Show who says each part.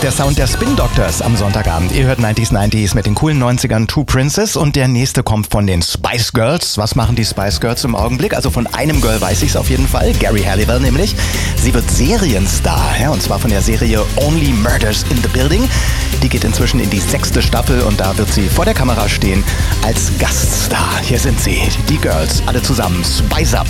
Speaker 1: Der Sound der Spin Doctors am Sonntagabend. Ihr hört 90s mit den coolen 90ern Two Princes und der nächste kommt von den Spice Girls. Was machen die Spice Girls im Augenblick? Also von einem Girl weiß ich es auf jeden Fall, Gary Halliwell nämlich. Sie wird Serienstar, ja, und zwar von der Serie Only Murders in the Building. Die geht inzwischen in die 6. Staffel und da wird sie vor der Kamera stehen als Gaststar. Hier sind sie, die Girls, alle zusammen, Spice Up.